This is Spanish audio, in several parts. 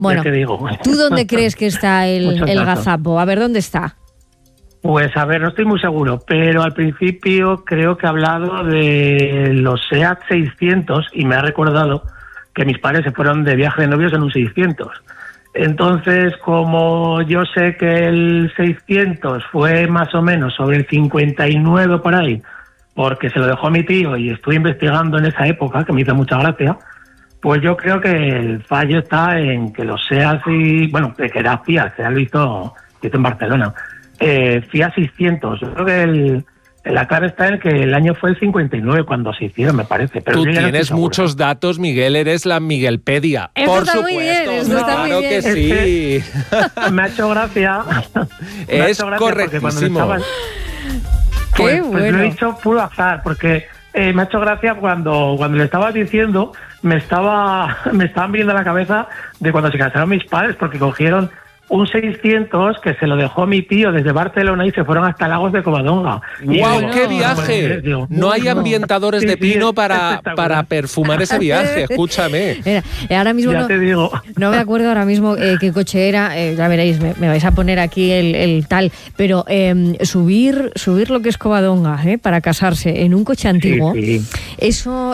Bueno, ya te digo. ¿Tú dónde crees que está el gazapo? A ver, ¿dónde está? Pues a ver, no estoy muy seguro, pero al principio creo que ha hablado de los SEAT 600 y me ha recordado que mis padres se fueron de viaje de novios en un 600. Entonces, como yo sé que el 600 fue más o menos sobre el 59 por ahí, porque se lo dejó a mi tío y estuve investigando en esa época, que me hizo mucha gracia, pues yo creo que el fallo está en que los SEAT y, bueno, que era Fiat, se lo hizo en Barcelona. Fiat 600, yo creo que la clave está en que el año fue el 59 cuando se hicieron, me parece. Pero tú sí, tienes muchos datos, Miguel, eres la Miguelpedia. Eso por está supuesto, muy bien, eso está muy claro bien. que sí. Me ha hecho gracia. Es correctísimo. Qué Pues bueno. lo he dicho puro azar, porque me ha hecho gracia cuando le estaba diciendo, me estaban viendo la cabeza de cuando se casaron mis padres, porque cogieron un 600 que se lo dejó mi tío desde Barcelona y se fueron hasta Lagos de Covadonga. ¡Guau, qué viaje! No hay ambientadores de pino para perfumar ese viaje, escúchame. Mira, ahora mismo Ya te digo. no me acuerdo ahora mismo qué coche era, ya veréis, me vais a poner aquí el tal, pero subir lo que es Covadonga para casarse en un coche antiguo, Sí. eso...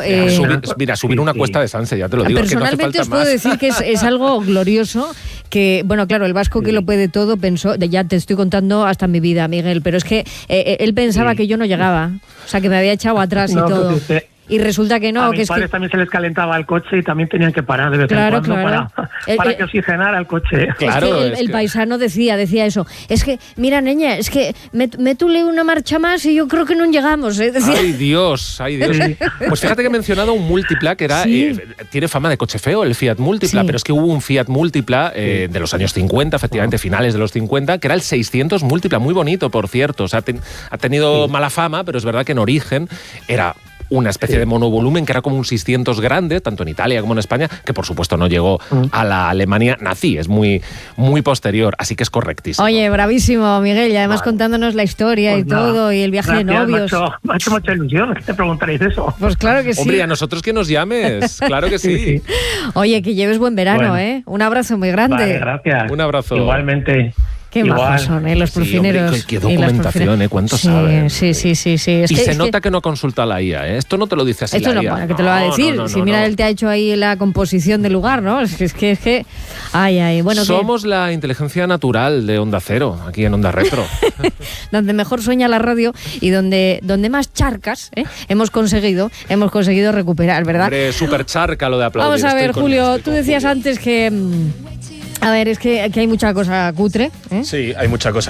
subir una cuesta de Sanse, ya te lo digo. Personalmente os puedo decir que es algo glorioso, que, bueno, claro, el vasco que lo puede todo pensó, ya te estoy contando hasta mi vida, Miguel, pero es que él pensaba que yo no llegaba, o sea, que me había echado atrás y todo. Y resulta que no. A que mis padres también se les calentaba el coche y también tenían que parar de vez en cuando para que oxigenara el coche. Claro, es que el paisano decía eso. Es que, mira, niña, es que métule una marcha más y yo creo que no llegamos. Decía. ¡Ay, Dios! Pues fíjate que he mencionado un Multipla que era tiene fama de coche feo, el Fiat Multipla, pero es que hubo un Fiat Multipla de los años 50, efectivamente, finales de los 50, que era el 600 Multipla, muy bonito, por cierto. O sea, ha tenido mala fama, pero es verdad que en origen era una especie de monovolumen que era como un 600 grande, tanto en Italia como en España, que por supuesto no llegó a la Alemania nazi, es muy, muy posterior, así que es correctísimo. Oye, bravísimo, Miguel, y además contándonos la historia pues y todo, y el viaje de novios. Me ha hecho mucha ilusión que te preguntaréis eso. Pues claro que sí. Hombre, a nosotros que nos llames, claro que sí. Oye, que lleves buen verano, Un abrazo muy grande. Vale, gracias. Un abrazo. Igualmente. Qué majos son, los profineros. Hombre, qué documentación, ¿cuánto saben? Sí. Y se nota que no consulta la IA, Esto no te lo dice así esto la no, IA. bueno, que te lo va a decir. Si mira, él te ha hecho ahí la composición del lugar, ¿no? Es que... Ay, bueno. Somos la inteligencia natural de Onda Cero, aquí en Onda Retro. Donde mejor sueña la radio y donde más charcas hemos conseguido recuperar, ¿verdad? Hombre, súper charca lo de aplaudir. Vamos a ver, Julio, tú decías antes que... A ver, es que aquí hay mucha cosa cutre. Sí, hay mucha cosa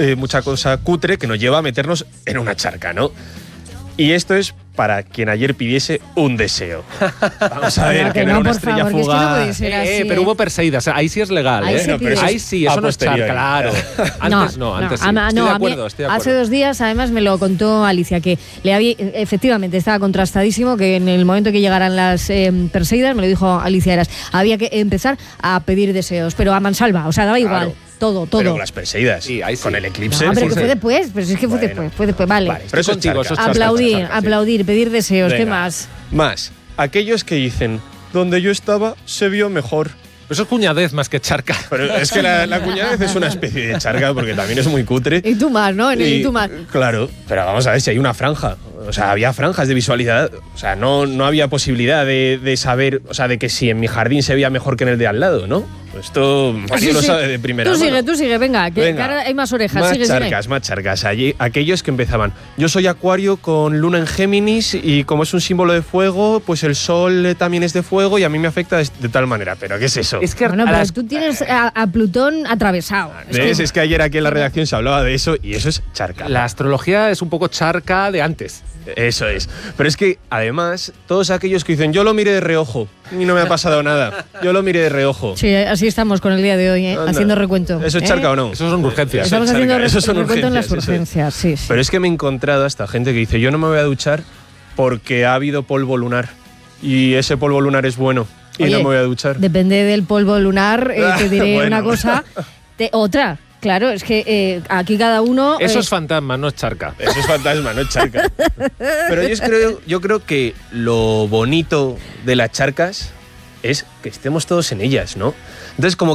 cutre que nos lleva a meternos en una charca, ¿no? Y esto es para quien ayer pidiese un deseo. Vamos a ver, que no era una estrella fugaz. Pero hubo Perseidas, ahí sí es legal, Ahí sí, eso no es charca, claro. Antes sí. Estoy de acuerdo. Hace 2 días, además, me lo contó Alicia, que efectivamente estaba contrastadísimo, que en el momento que llegaran las Perseidas, me lo dijo Alicia Eras, había que empezar a pedir deseos, pero a mansalva, o sea, daba igual. Todo. Pero con las Perseidas, sí, con el eclipse. No, pero que fue después, pero es que fue después, vale. Pero eso es contigo, aplaudir, pedir deseos. Venga. ¿Qué más? Más, aquellos que dicen, donde yo estaba se vio mejor. Eso es cuñadez más que charca. Pero es que la cuñadez es una especie de charca porque también es muy cutre. Y tú más, ¿no? Y tú más. Claro, pero vamos a ver si hay una franja. O sea, había franjas de visualidad. O sea, no había posibilidad de saber, o sea, de que si en mi jardín se veía mejor que en el de al lado, ¿no? Esto Mario lo sabe de primera mano. Tú sigue, venga, que ahora hay más orejas. Más charcas. Allí, aquellos que empezaban, yo soy Acuario con luna en Géminis y como es un símbolo de fuego, pues el sol también es de fuego y a mí me afecta de tal manera. ¿Pero qué es eso? Es que pero tú tienes a Plutón atravesado. Es que ayer aquí en la redacción se hablaba de eso y eso es charca. La astrología es un poco charca de antes. Eso es. Pero es que, además, todos aquellos que dicen, yo lo miré de reojo y no me ha pasado nada. Yo lo miré de reojo. Sí, así estamos con el día de hoy, haciendo recuento. ¿Eso es charca o no? Eso son urgencias. Estamos haciendo recuento en las urgencias, sí. Pero es que me he encontrado a esta gente que dice, yo no me voy a duchar porque ha habido polvo lunar y ese polvo lunar es bueno y no me voy a duchar. Depende del polvo lunar, te diré una cosa, otra. Claro, es que aquí cada uno... Eso es fantasma, no es charca. Eso es fantasma, no es charca. Pero yo creo que lo bonito de las charcas es que estemos todos en ellas, ¿no? Entonces, como